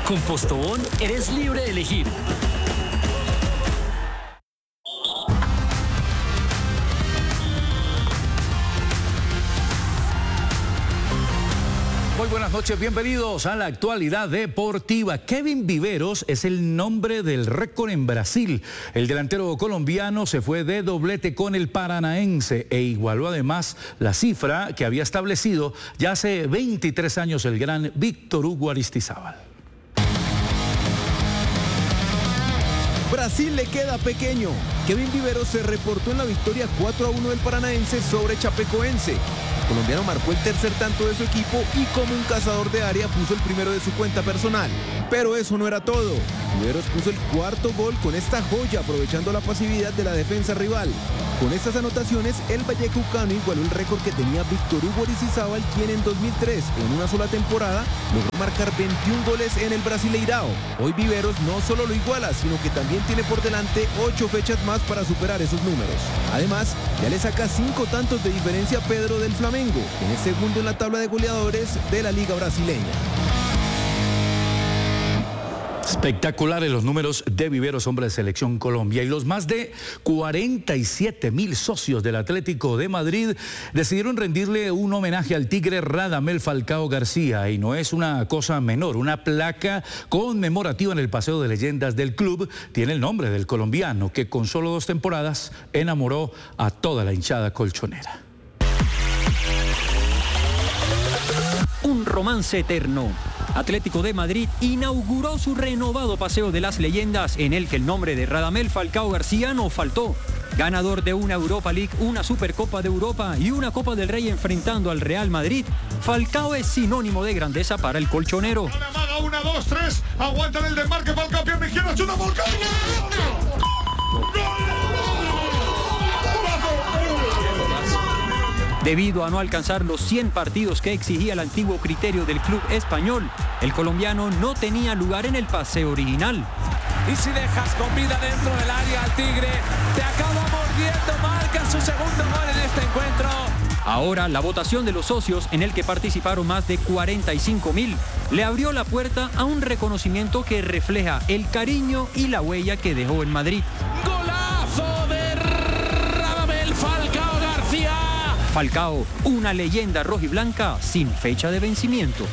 Con Postobón eres libre de elegir. Muy buenas noches, bienvenidos a la actualidad deportiva. Kevin Viveros es el nombre del récord en Brasil. El delantero colombiano se fue de doblete con el Paranaense e igualó además la cifra que había establecido ya hace 23 años el gran Víctor Hugo Aristizábal. Brasil le queda pequeño. Kevin Viveros se reportó en la victoria 4-1 del Paranaense sobre Chapecoense. El colombiano marcó el tercer tanto de su equipo y como un cazador de área puso el primero de su cuenta personal. Pero eso no era todo. Viveros puso el cuarto gol con esta joya aprovechando la pasividad de la defensa rival. Con estas anotaciones, el vallecaucano igualó el récord que tenía Víctor Hugo Aristizábal, quien en 2003, en una sola temporada, logró marcar 21 goles en el Brasileirao. Hoy Viveros no solo lo iguala, sino que también tiene por delante 8 fechas más para superar esos números. Además, ya le saca 5 tantos de diferencia a Pedro del Flamengo, quien es segundo en la tabla de goleadores de la Liga Brasileña. Espectaculares los números de Viveros, hombre de Selección Colombia, y los más de 47,000 socios del Atlético de Madrid decidieron rendirle un homenaje al tigre Radamel Falcao García, y no es una cosa menor. Una placa conmemorativa en el Paseo de Leyendas del club tiene el nombre del colombiano que con solo 2 temporadas enamoró a toda la hinchada colchonera. Un romance eterno. Atlético de Madrid inauguró su renovado Paseo de las Leyendas, en el que el nombre de Radamel Falcao García no faltó. Ganador de una Europa League, una Supercopa de Europa y una Copa del Rey enfrentando al Real Madrid, Falcao es sinónimo de grandeza para el colchonero. Amaga 1, 2, 3, aguanta el desmarque para el campeón de izquierda, chuta por ¡Gol! Debido a no alcanzar los 100 partidos que exigía el antiguo criterio del club español, el colombiano no tenía lugar en el paseo original. Y si dejas con vida dentro del área al tigre, te acaba mordiendo, marca su segundo gol en este encuentro. Ahora, la votación de los socios, en el que participaron más de 45,000, le abrió la puerta a un reconocimiento que refleja el cariño y la huella que dejó en Madrid. ¡Golazo de Radamel Falcao García! Falcao, una leyenda rojiblanca sin fecha de vencimiento.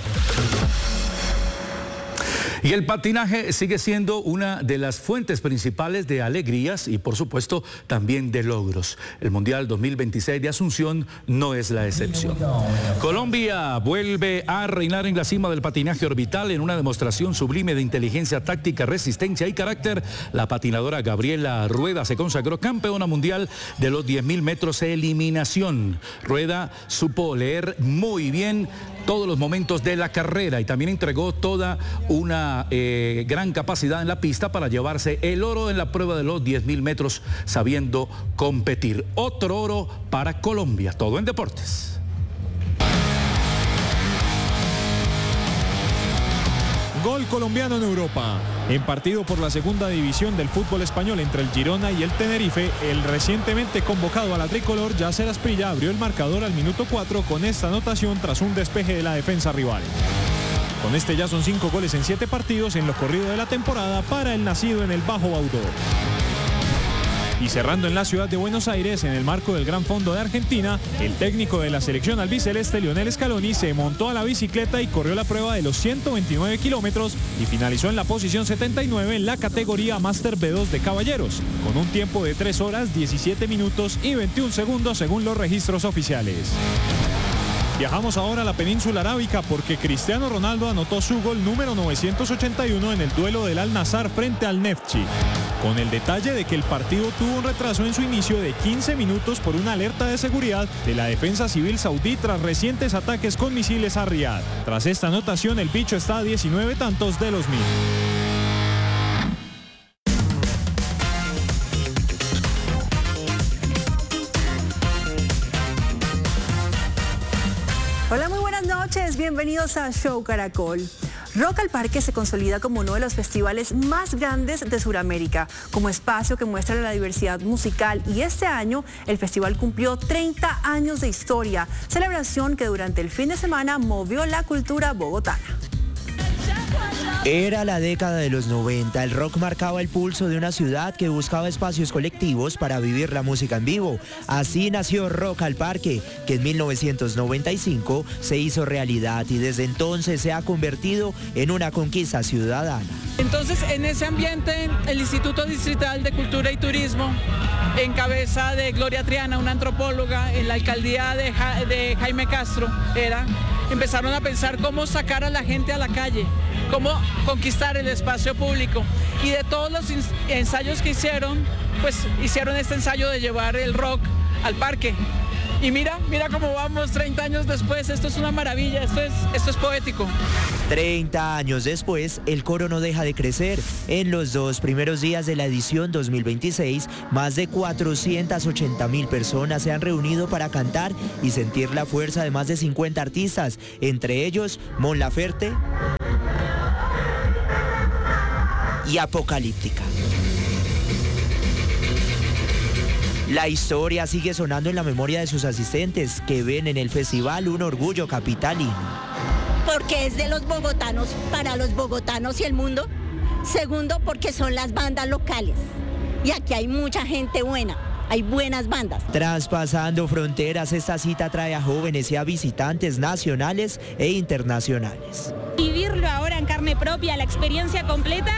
Y el patinaje sigue siendo una de las fuentes principales de alegrías y, por supuesto, también de logros. El Mundial 2026 de Asunción no es la excepción. Colombia vuelve a reinar en la cima del patinaje orbital en una demostración sublime de inteligencia táctica, resistencia y carácter. La patinadora Gabriela Rueda se consagró campeona mundial de los 10.000 metros eliminación. Rueda supo leer muy bien todos los momentos de la carrera y también entregó toda una gran capacidad en la pista para llevarse el oro en la prueba de los 10.000 metros sabiendo competir. Otro oro para Colombia. Todo en deportes. Gol colombiano en Europa. En partido por la segunda división del fútbol español entre el Girona y el Tenerife, el recientemente convocado a la tricolor, Yasser Asprilla, abrió el marcador al minuto 4 con esta anotación tras un despeje de la defensa rival. Con este ya son 5 goles en 7 partidos en lo corrido de la temporada para el nacido en el Bajo Baudó. Y cerrando en la ciudad de Buenos Aires, en el marco del Gran Fondo de Argentina, el técnico de la selección albiceleste, Lionel Scaloni, se montó a la bicicleta y corrió la prueba de los 129 kilómetros y finalizó en la posición 79 en la categoría Master B2 de caballeros, con un tiempo de 3 horas, 17 minutos y 21 segundos según los registros oficiales. Viajamos ahora a la península arábica porque Cristiano Ronaldo anotó su gol número 981 en el duelo del Al-Nassr frente al Neftchi, con el detalle de que el partido tuvo un retraso en su inicio de 15 minutos por una alerta de seguridad de la defensa civil saudí tras recientes ataques con misiles a Riad. Tras esta anotación, el bicho está a 19 tantos de los 1.000. Hola, muy buenas noches, bienvenidos a Show Caracol. Rock al Parque se consolida como uno de los festivales más grandes de Sudamérica, como espacio que muestra la diversidad musical, y este año el festival cumplió 30 años de historia, celebración que durante el fin de semana movió la cultura bogotana. Era la década de los 90, el rock marcaba el pulso de una ciudad que buscaba espacios colectivos para vivir la música en vivo. Así nació Rock al Parque, que en 1995 se hizo realidad y desde entonces se ha convertido en una conquista ciudadana. Entonces, en ese ambiente, el Instituto Distrital de Cultura y Turismo, en cabeza de Gloria Triana, una antropóloga, en la alcaldía de Jaime Castro, empezaron a pensar cómo sacar a la gente a la calle, cómo conquistar el espacio público. Y de todos los ensayos que hicieron, pues hicieron este ensayo de llevar el rock al parque. Y mira cómo vamos 30 años después, esto es una maravilla, esto es poético. 30 años después, el coro no deja de crecer. En los 2 primeros días de la edición 2026, más de 480.000 personas se han reunido para cantar y sentir la fuerza de más de 50 artistas, entre ellos Mon Laferte y Apocalíptica. La historia sigue sonando en la memoria de sus asistentes, que ven en el festival un orgullo capitalino. Porque es de los bogotanos, para los bogotanos y el mundo. Segundo, porque son las bandas locales. Y aquí hay mucha gente buena, hay buenas bandas. Traspasando fronteras, esta cita trae a jóvenes y a visitantes nacionales e internacionales. Vivirlo ahora en carne propia, la experiencia completa,